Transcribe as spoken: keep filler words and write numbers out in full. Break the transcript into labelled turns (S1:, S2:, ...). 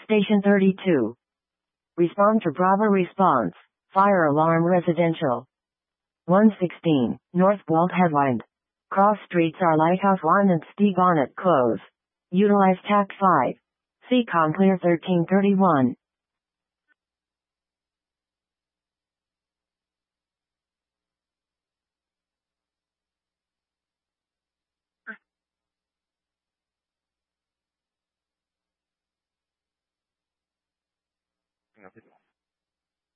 S1: Station thirty-two. Respond to Bravo response. Fire alarm residential. one sixteen, North Walt Headwind. Cross streets are Lighthouse one and Steve Bonnet Close. Utilize Tact five. C COM clear thirteen thirty-one.